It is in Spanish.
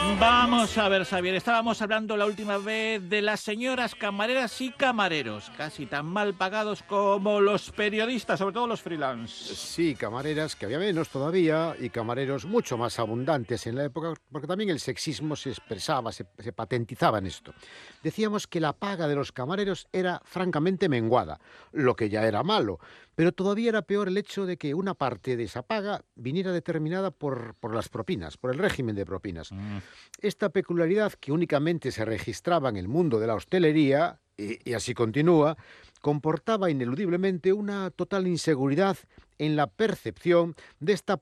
Vamos a ver, Xavier, estábamos hablando la última vez de las señoras camareras y camareros, casi tan mal pagados como los periodistas, sobre todo los freelance. Sí, camareras, que había menos todavía, y camareros mucho más abundantes en la época, porque también el sexismo se expresaba, se patentizaba en esto. Decíamos que la paga de los camareros era francamente menguada, lo que ya era malo, pero todavía era peor el hecho de que una parte de esa paga viniera determinada por las propinas, por el régimen de propinas. Esta peculiaridad, que únicamente se registraba en el mundo de la hostelería, y así continúa, comportaba ineludiblemente una total inseguridad en la percepción de esta